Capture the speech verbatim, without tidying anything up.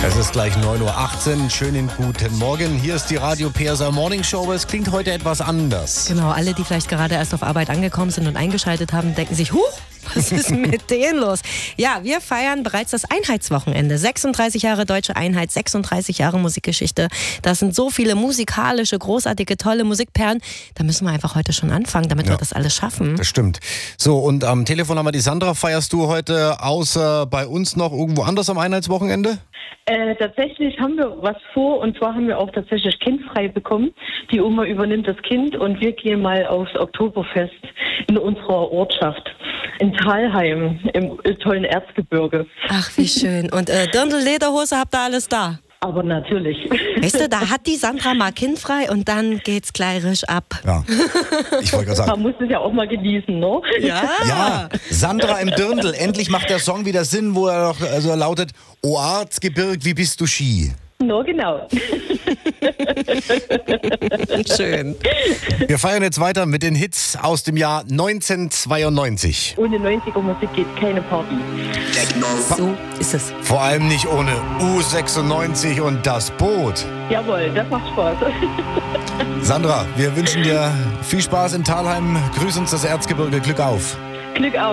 Es ist gleich neun Uhr achtzehn. Schönen guten Morgen. Hier ist die Radio P S A Morning Show, aber es klingt heute etwas anders. Genau, alle, die vielleicht gerade erst auf Arbeit angekommen sind und eingeschaltet haben, denken sich, huch, was ist mit denen los? Ja, wir feiern bereits das Einheitswochenende. sechsunddreißig Jahre Deutsche Einheit, sechsunddreißig Jahre Musikgeschichte. Das sind so viele musikalische, großartige, tolle Musikperlen. Da müssen wir einfach heute schon anfangen, damit Ja, wir das alles schaffen. Das stimmt. So, und am Telefon haben wir die Sandra. Feierst du heute außer bei uns noch irgendwo anders am Einheitswochenende? Äh, tatsächlich haben wir was vor, und zwar haben wir auch tatsächlich kindfrei bekommen. Die Oma übernimmt das Kind und wir gehen mal aufs Oktoberfest in unserer Ortschaft in Thalheim im tollen Erzgebirge. Ach, wie schön. Und äh, Dirndl, Lederhose, habt ihr alles da? Aber natürlich. Weißt du, da hat die Sandra mal kindfrei und dann geht's gleich risch ab. Ja, ich wollte gerade sagen. Man muss es ja auch mal genießen, ne? Ja. Ja, Sandra im Dirndl. Endlich macht der Song wieder Sinn, wo er doch also lautet: O Erzgebirg, wie bist du Ski? No, genau. Schön. Wir feiern jetzt weiter mit den Hits aus dem Jahr neunzehnhundertzweiundneunzig. Ohne neunziger Musik geht keine Party. So ist es. Vor allem nicht ohne U sechsundneunzig und das Boot. Jawohl, das macht Spaß. Sandra, wir wünschen dir viel Spaß in Thalheim. Grüß uns das Erzgebirge. Glück auf. Glück auf.